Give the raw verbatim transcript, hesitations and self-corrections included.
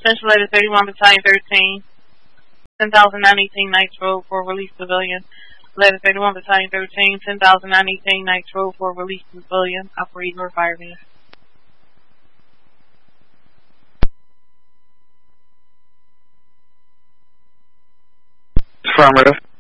Central Letter thirty-one, Battalion thirteen, ten thousand nine eighteen Knights Road for Release Civilian. Letter thirty-one, Battalion thirteen, ten thousand nine eighteen Knights Road for Release Civilian. Operating or fireman. Affirmative.